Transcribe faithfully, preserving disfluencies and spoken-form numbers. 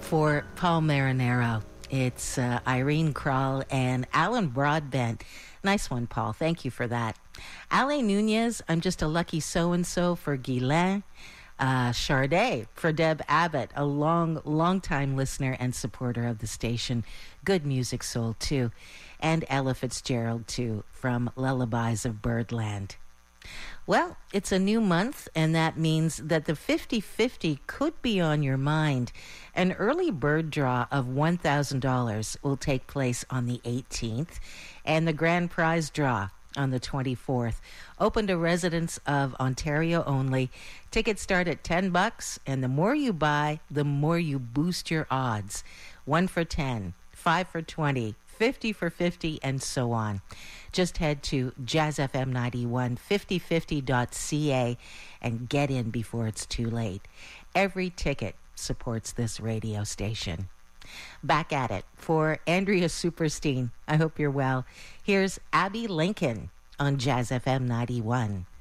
for Paul Marinero. It's uh, Irene Krall and Alan Broadbent. Nice one, Paul. Thank you for that. Ale Nunez, I'm just a lucky so-and-so for Guylain. Uh, Charday for Deb Abbott, a long, long-time listener and supporter of the station. Good music soul, too. And Ella Fitzgerald, too, from Lullabies of Birdland. Well, it's a new month, and that means that the fifty-fifty could be on your mind. An early bird draw of one thousand dollars will take place on the eighteenth, and the grand prize draw on the twenty-fourth. Open to residents of Ontario only. Tickets start at ten bucks, and the more you buy, the more you boost your odds. One for ten, five for twenty, fifty for fifty, and so on. Just head to Jazz F M ninety-one fifty fifty dot c a and get in before it's too late. Every ticket supports this radio station. Back at it for Andrea Superstein. I hope you're well. Here's Abby Lincoln on Jazz F M ninety-one.